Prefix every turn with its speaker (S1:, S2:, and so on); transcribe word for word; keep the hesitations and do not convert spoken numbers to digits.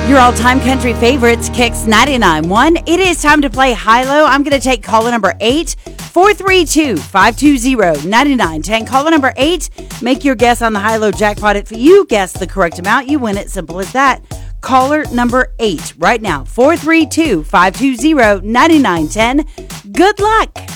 S1: Your all-time country favorites, Kicks ninety-nine point one. It is time to play high-low. I'm going to take caller number eight, four three two, five two zero, nine nine one zero. Caller number eight, make your guess on the high-low jackpot. If you guess the correct amount, you win it. Simple as that. Caller number eight right now, four three two, five two zero, nine nine one zero. Good luck.